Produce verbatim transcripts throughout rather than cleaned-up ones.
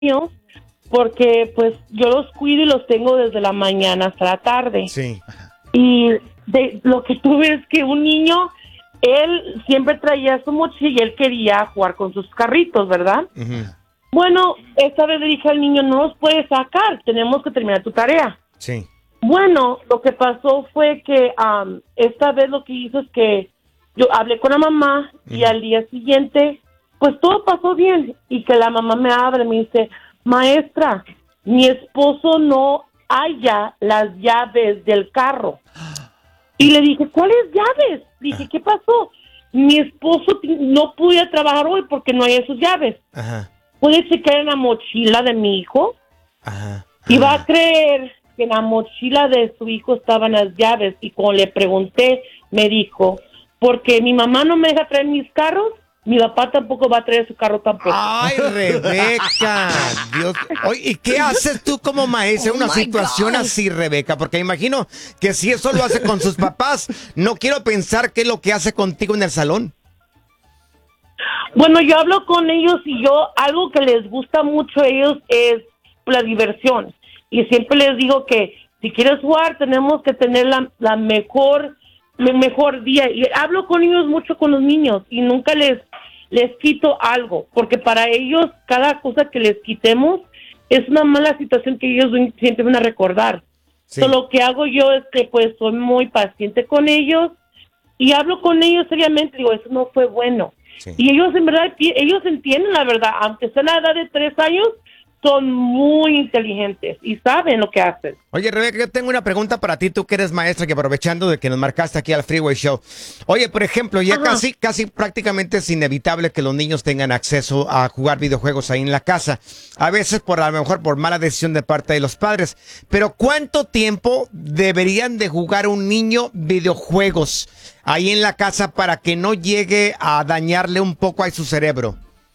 niños porque pues yo los cuido y los tengo desde la mañana hasta la tarde. Sí. Y de, lo que tuve es que un niño, él siempre traía su mochila y él quería jugar con sus carritos, ¿verdad? Uh-huh. Bueno, esta vez le dije al niño, no los puedes sacar, tenemos que terminar tu tarea. Sí. Bueno, lo que pasó fue que um, esta vez lo que hizo es que yo hablé con la mamá uh-huh. y al día siguiente, pues todo pasó bien. Y que la mamá me abre y me dice, maestra, mi esposo no halla las llaves del carro. Y le dije, ¿cuáles llaves? Le dije, ¿qué pasó? Mi esposo t- no pudo trabajar hoy porque no hay sus llaves. Ajá. ¿Puede checar en la mochila de mi hijo? Ajá. Y va a creer que en la mochila de su hijo estaban las llaves. Y cuando le pregunté, me dijo, porque mi mamá no me deja traer mis carros, mi papá tampoco va a traer su carro tampoco. ¡Ay, Rebeca! Dios. Oye, ¿y qué haces tú como maestra en Oh una my situación God. así, Rebeca? Porque imagino que si eso lo hace con sus papás, no quiero pensar qué es lo que hace contigo en el salón. Bueno, yo hablo con ellos y yo, algo que les gusta mucho a ellos es la diversión. Y siempre les digo que si quieres jugar, tenemos que tener la, la mejor, el mejor día. Y hablo con ellos mucho con los niños y nunca les, les quito algo, porque para ellos cada cosa que les quitemos es una mala situación que ellos siempre van a recordar. Sí. So, lo que hago yo es que pues soy muy paciente con ellos y hablo con ellos seriamente, digo, eso no fue bueno. Sí. Y ellos en verdad, ellos entienden la verdad, aunque sea la edad de tres años, son muy inteligentes y saben lo que hacen. Oye, Rebeca, yo tengo una pregunta para ti, tú que eres maestra, que aprovechando de que nos marcaste aquí al Freeway Show. Oye, por ejemplo, ya Ajá. casi, casi prácticamente es inevitable que los niños tengan acceso a jugar videojuegos ahí en la casa. A veces por a lo mejor por mala decisión de parte de los padres. Pero ¿cuánto tiempo deberían de jugar un niño videojuegos ahí en la casa para que no llegue a dañarle un poco a su cerebro?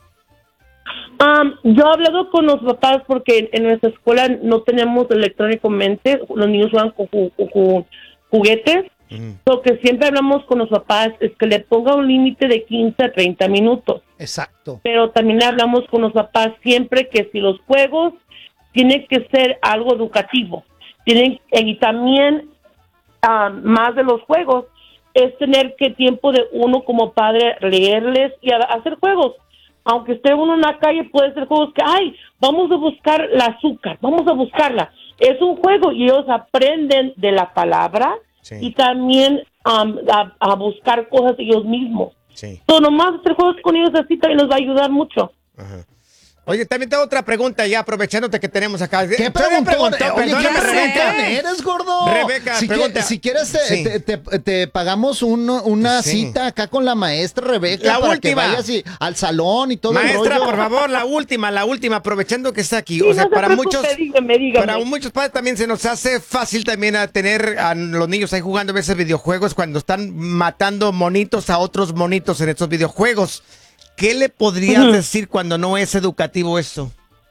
Um, yo he hablado con los papás porque en, en nuestra escuela no tenemos electrónicamente, los niños juegan con, ju- con ju- juguetes. Uh-huh. Lo que siempre hablamos con los papás es que le ponga un límite de quince a treinta minutos. Exacto. Pero también le hablamos con los papás siempre que si los juegos tienen que ser algo educativo. Tienen, y también uh, más de los juegos es tener que tiempo de uno como padre leerles y a, hacer juegos. Aunque esté uno en la calle, puede ser juegos que, ay, vamos a buscar la azúcar, vamos a buscarla. Es un juego y ellos aprenden de la palabra Sí. y también um, a, a buscar cosas ellos mismos. Sí. So, nomás hacer juegos con ellos así también nos va a ayudar mucho. Ajá. Oye, también tengo otra pregunta ya, aprovechándote que tenemos acá. ¿Qué Todavía preguntón? pregunto, Oye, ¿qué perdóname, preguntón Rebeca. eres, gordo? Rebeca, si, pregunta. qui- si quieres, te, Sí. te, te- te pagamos un- una Sí. cita acá con la maestra Rebeca La para última. que vayas y- al salón y todo Maestra, el rollo. por favor, la última, la última, aprovechando que está aquí. Sí, O sea, no se para preocupe, muchos, dígame, dígame. para muchos padres también se nos hace fácil también a tener a los niños ahí jugando a veces videojuegos cuando están matando monitos a otros monitos en estos videojuegos. ¿Qué le podrías Ujú. decir cuando no es educativo esto?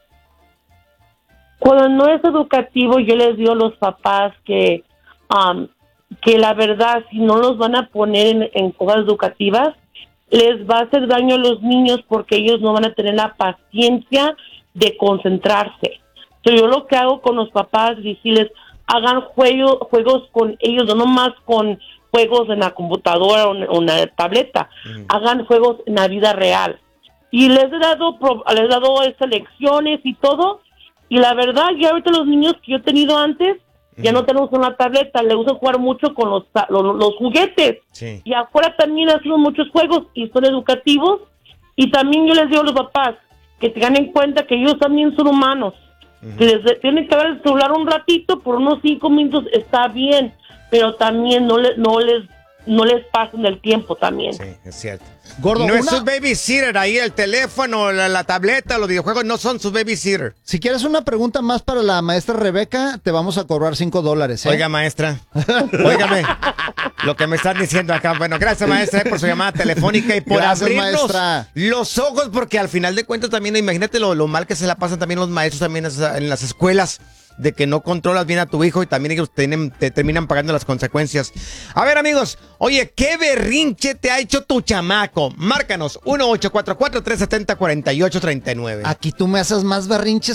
Cuando no es educativo, yo les digo a los papás que, um, que la verdad, si no los van a poner en, en cosas educativas, les va a hacer daño a los niños porque ellos no van a tener la paciencia de concentrarse. Entonces, yo lo que hago con los papás es decirles, hagan juego, juegos con ellos, no nomás con juegos en la computadora o en, o en la tableta, Ujú. hagan juegos en la vida real. Y les he dado, pro- les he dado estas lecciones y todo. Y la verdad, ya ahorita los niños que yo he tenido antes, ya no tenemos una tableta, le usan jugar mucho con los, ta- los, los juguetes. Sí. Y afuera también hacemos muchos juegos y son educativos. Y también yo les digo a los papás que tengan en cuenta que ellos también son humanos. Que les de- tienen que ver el celular un ratito, por unos cinco minutos está bien, pero también no, le, no les no les pasen el tiempo también. Sí, es cierto. Gordo, no es una- su babysitter ahí, el teléfono, la, la tableta, los videojuegos no son su babysitter. Si quieres una pregunta más para la maestra Rebeca, te vamos a cobrar cinco dólares, ¿eh? Oiga, maestra, óigame lo que me están diciendo acá. Bueno, gracias, maestra, eh, por su llamada telefónica y por Gracias, abrirnos maestra. los ojos, porque al final de cuentas también, imagínate lo, lo mal que se la pasan también los maestros también en las- en las escuelas. de que no controlas bien a tu hijo y también ellos tienen, te terminan pagando las consecuencias. A ver, amigos, oye, ¿qué berrinche te ha hecho tu chamaco? Márcanos uno ocho cuatro cuatro, tres siete cero, cuatro ocho tres nueve. Aquí tú me haces más berrinches